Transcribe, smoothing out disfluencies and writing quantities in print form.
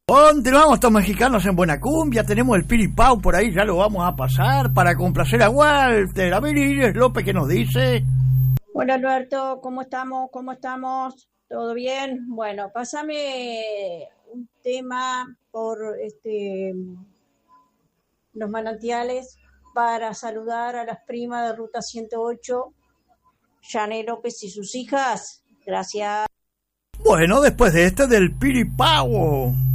Continuamos estos mexicanos en buena cumbia, tenemos el piripau por ahí, ya lo vamos a pasar para complacer a Walter. A ver, Iris López, ¿qué nos dice? Hola Alberto, ¿cómo estamos? ¿Cómo estamos? ¿Todo bien? Bueno, pásame un tema por los manantiales para saludar a las primas de Ruta 108, Jané López y sus hijas. Gracias. Bueno, después de este del piripau.